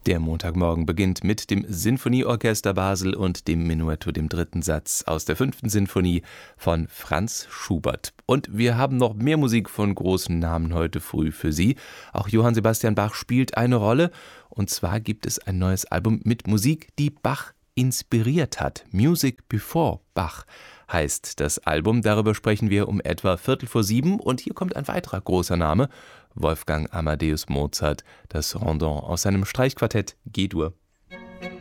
Der Montagmorgen beginnt mit dem Sinfonieorchester Basel und dem Menuetto, dem dritten Satz aus der 5. Sinfonie von Franz Schubert. Und wir haben noch mehr Musik von großen Namen heute früh für Sie. Auch Johann Sebastian Bach spielt eine Rolle. Und zwar gibt es ein neues Album mit Musik, die Bach inspiriert hat. Music Before Bach heißt das Album. Darüber sprechen wir um etwa 6:15. Und hier kommt ein weiterer großer Name, Wolfgang Amadeus Mozart, das Rondon aus seinem Streichquartett G-Dur.